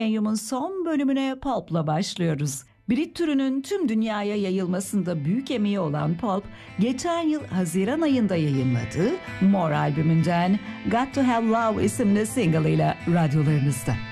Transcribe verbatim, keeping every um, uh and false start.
Millennium'un son bölümüne Pulp'la başlıyoruz. Brit türünün tüm dünyaya yayılmasında büyük emeği olan Pulp, geçen yıl Haziran ayında yayınladığı More albümünden Got to Have Love isimli single ile radyolarınızda.